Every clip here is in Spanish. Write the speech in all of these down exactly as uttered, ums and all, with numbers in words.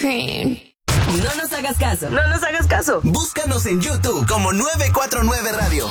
cream. No nos hagas caso. No nos hagas caso. Búscanos en YouTube como nueve cuatro nueve Radio.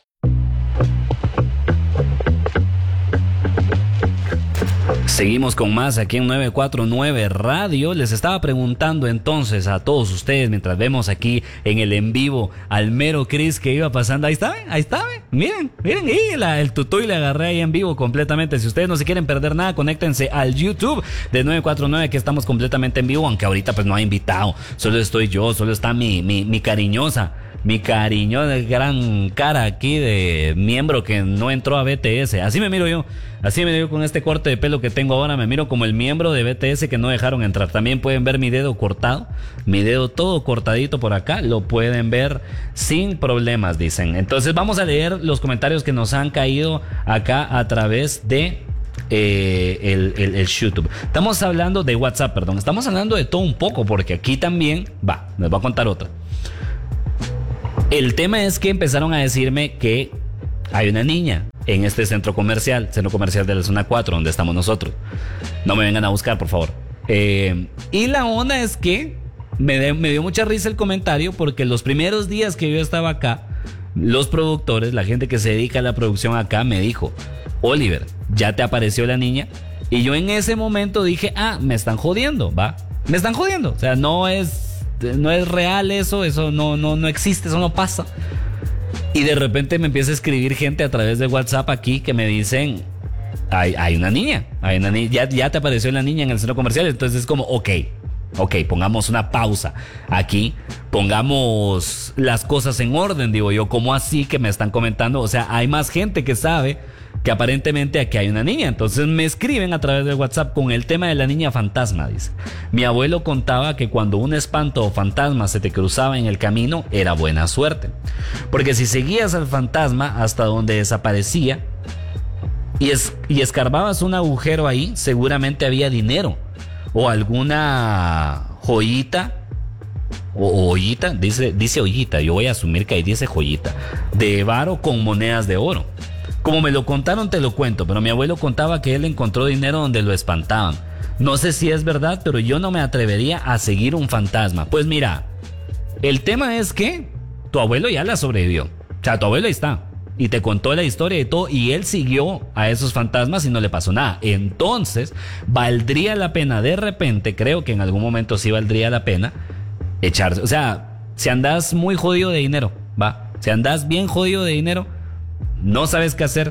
Seguimos con más aquí en nueve cuatro nueve Radio. Les estaba preguntando entonces a todos ustedes, mientras vemos aquí en el en vivo al mero Chris que iba pasando. Ahí está, ¿eh? Ahí está, ¿eh? Miren, miren, y la, el tutuy le agarré ahí en vivo completamente. Si ustedes no se quieren perder nada, conéctense al YouTube de nueve cuatro nueve, que estamos completamente en vivo, aunque ahorita pues no hay invitado. Solo estoy yo, solo está mi, mi, mi cariñosa. Mi cariño, gran cara aquí de miembro que no entró a B T S. Así me miro yo. Así me miro con este corte de pelo que tengo ahora. Me miro como el miembro de B T S que no dejaron entrar. También pueden ver mi dedo cortado. Mi dedo todo cortadito por acá. Lo pueden ver sin problemas, dicen. Entonces vamos a leer los comentarios que nos han caído acá a través de... Eh, el, el, el YouTube. Estamos hablando de WhatsApp, perdón. Estamos hablando de todo un poco, porque aquí también... Va, les voy a contar otra. El tema es que empezaron a decirme que hay una niña en este centro comercial, centro comercial de la zona cuatro, donde estamos nosotros. No me vengan a buscar, por favor. Eh, y la onda es que me, de, me dio mucha risa el comentario, porque los primeros días que yo estaba acá, los productores, la gente que se dedica a la producción acá, me dijo: Oliver, ¿ya te apareció la niña? Y yo en ese momento dije: ah, me están jodiendo, va. Me están jodiendo. O sea, no es... No es real eso, eso no, no, no existe, eso no pasa. Y de repente me empieza a escribir gente a través de WhatsApp aquí que me dicen: hay, hay una niña, hay una niña, ya, ya te apareció la niña en el centro comercial. Entonces es como, ok, ok, pongamos una pausa aquí, pongamos las cosas en orden, digo yo. ¿Cómo así que me están comentando? O sea, hay más gente que sabe que aparentemente aquí hay una niña. Entonces me escriben a través de WhatsApp con el tema de la niña fantasma. Dice: mi abuelo contaba que cuando un espanto o fantasma se te cruzaba en el camino, era buena suerte, porque si seguías al fantasma hasta donde desaparecía y, es, y escarbabas un agujero ahí, seguramente había dinero o alguna joyita. O ollita, dice, dice ollita, yo voy a asumir que ahí dice joyita, de varo con monedas de oro. Como me lo contaron, te lo cuento, pero mi abuelo contaba que él encontró dinero donde lo espantaban. No sé si es verdad, pero yo no me atrevería a seguir un fantasma. Pues mira, el tema es que tu abuelo ya la sobrevivió. O sea, tu abuelo ahí está. Y te contó la historia y todo, y él siguió a esos fantasmas y no le pasó nada. Entonces, valdría la pena, de repente, creo que en algún momento sí valdría la pena echarse. O sea, si andas muy jodido de dinero, va. Si andas bien jodido de dinero, no sabes qué hacer,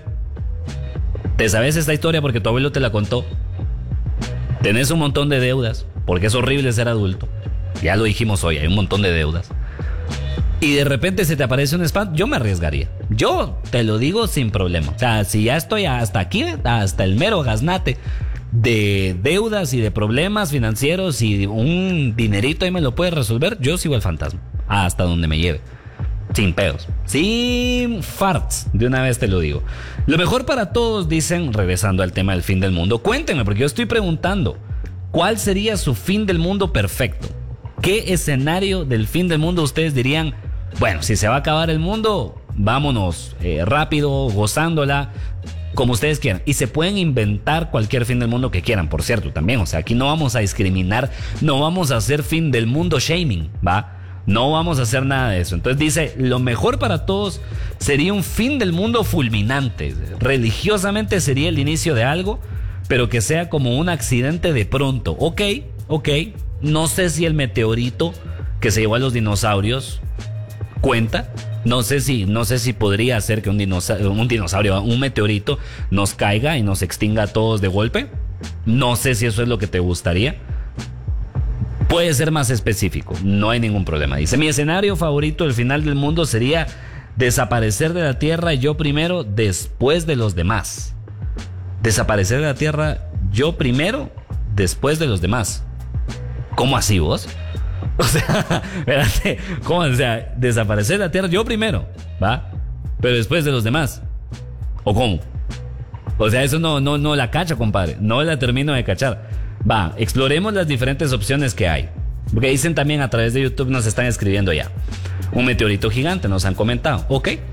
te sabes esta historia porque tu abuelo te la contó, tenés un montón de deudas, porque es horrible ser adulto, ya lo dijimos hoy, hay un montón de deudas, y de repente se te aparece un espanto, yo me arriesgaría, yo te lo digo sin problema. O sea, si ya estoy hasta aquí, hasta el mero gaznate de deudas y de problemas financieros, y un dinerito ahí me lo puede resolver, yo sigo el fantasma hasta donde me lleve. Sin pedos, sin farts, de una vez te lo digo. Lo mejor para todos, dicen, regresando al tema del fin del mundo. Cuéntenme, porque yo estoy preguntando, ¿cuál sería su fin del mundo perfecto? ¿Qué escenario del fin del mundo ustedes dirían: bueno, si se va a acabar el mundo, vámonos eh, rápido, gozándola, como ustedes quieran? Y se pueden inventar cualquier fin del mundo que quieran, por cierto, también. O sea, aquí no vamos a discriminar, no vamos a hacer fin del mundo shaming, ¿va? No vamos a hacer nada de eso. Entonces dice: lo mejor para todos sería un fin del mundo fulminante. Religiosamente sería el inicio de algo, pero que sea como un accidente de pronto. Ok, ok. No sé si el meteorito que se llevó a los dinosaurios cuenta. No sé si, no sé si podría ser que un dinosaurio, un dinosaurio, un meteorito nos caiga y nos extinga a todos de golpe. No sé si eso es lo que te gustaría. Puede ser más específico, no hay ningún problema. Dice: mi escenario favorito del final del mundo sería desaparecer de la tierra yo primero, después de los demás. Desaparecer de la tierra yo primero, después de los demás. ¿Cómo así, vos? O sea, espérate, ¿cómo? O sea, desaparecer de la tierra yo primero, ¿va? Pero después de los demás. ¿O cómo? O sea, eso no, no, no la cacho, compadre. No la termino de cachar. Va, exploremos las diferentes opciones que hay. Porque dicen también a través de YouTube, nos están escribiendo ya: un meteorito gigante, nos han comentado. Ok.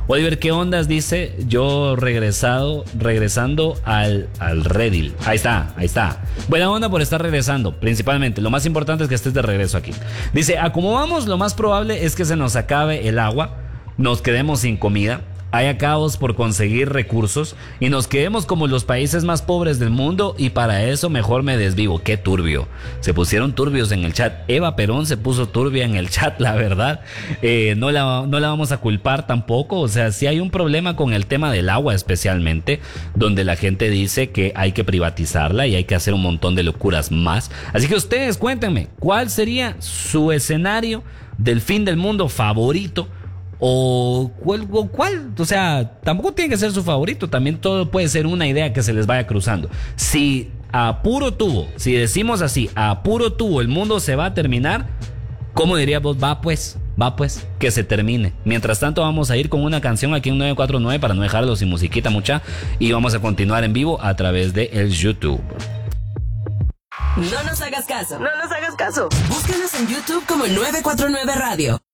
Oliver, ¿qué ondas? Dice, yo regresado, regresando al, al Redil. Ahí está, ahí está. Buena onda por estar regresando, principalmente. Lo más importante es que estés de regreso aquí. Dice, a como vamos, lo más probable es que se nos acabe el agua, nos quedemos sin comida, haya caos por conseguir recursos y nos quedemos como los países más pobres del mundo, y para eso mejor me desvivo. Qué turbio. Se pusieron turbios en el chat. Eva Perón se puso turbia en el chat, la verdad. Eh, no, la, no la vamos a culpar tampoco. O sea, si hay un problema con el tema del agua especialmente, donde la gente dice que hay que privatizarla y hay que hacer un montón de locuras más. Así que ustedes cuéntenme, ¿cuál sería su escenario del fin del mundo favorito? O cuál, o cuál, o sea, tampoco tiene que ser su favorito, también todo puede ser una idea que se les vaya cruzando. Si a puro tubo, si decimos así, a puro tubo el mundo se va a terminar, ¿cómo dirías vos? Va pues, va pues, que se termine. Mientras tanto vamos a ir con una canción aquí en nueve cuatro nueve para no dejarlo sin musiquita mucha, y vamos a continuar en vivo a través de el YouTube. No nos hagas caso, no nos hagas caso. Búscanos en YouTube como nueve cuatro nueve Radio.